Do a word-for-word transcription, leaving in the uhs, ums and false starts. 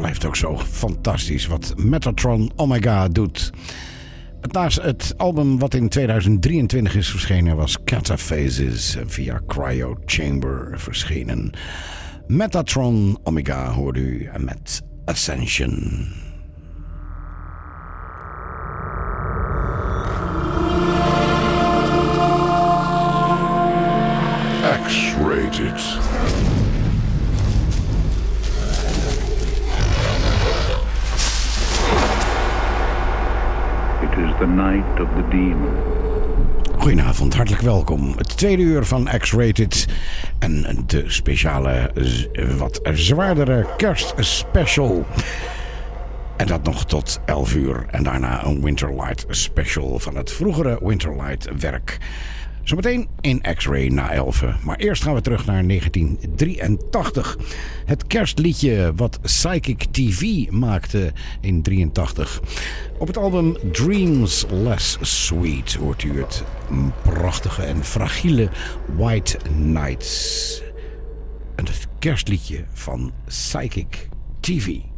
blijft ook zo fantastisch wat Metatron Omega doet. Naast het album wat in tweeduizend drieëntwintig is verschenen was Cataphases via Cryo Chamber verschenen. Metatron Omega hoorde u met Ascension. X-rated. It is the night of the demon. Goedenavond, hartelijk welkom. Het tweede uur van X-Rated en de speciale, wat zwaardere kerstspecial. En dat nog tot elf uur. En daarna een Winterlight special van het vroegere Winterlight werk. Zometeen in X-Ray na elfen. Maar eerst gaan we terug naar negentien drieëntachtig. Het kerstliedje wat Psychic T V maakte in drieëntachtig. Op het album Dreams Less Sweet hoort u het prachtige en fragiele White Nights. En het kerstliedje van Psychic T V.